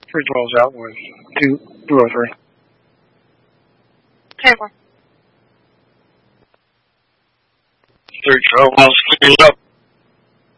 Free 12's out with two or three. Table. 312 miles cleared up.